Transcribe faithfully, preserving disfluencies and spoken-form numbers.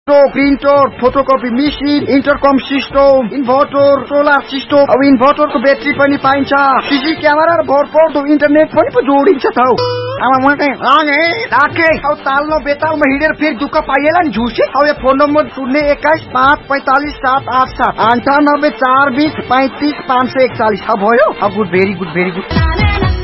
Printer, photocopy machine, इन्टरकम system, inverter, solar system, अब इन्भर्टरको battery पनि पाइन्छ। सीसी क्यामेरा र भरपर्दो इन्टरनेट पनि पो जोडिन्छ त हौ। आमा म चाहिँ लागे लागे अब ताल्नो बेतालमा हिँडेर फेरि दुःख पाइएला नि झुसे। अब यो फोन नम्बर शून्य एक्काइस पाँच पैँतालिस सात आठ सात अन्ठानब्बे चार बिस पैँतिस पाँच सय एकचालिस। अब भयो। अब good very good very good.